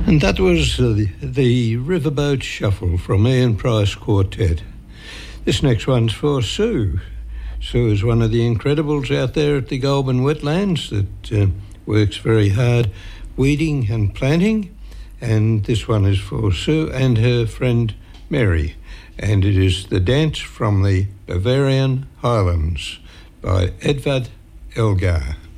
And that was the Riverboat Shuffle from Ian Price Quartet. This next one's for Sue. Sue is one of the Incredibles out there at the Goulburn Wetlands that works very hard weeding and planting. And this one is for Sue and her friend Mary. And it is The Dance from the Bavarian Highlands by Edvard Elgar.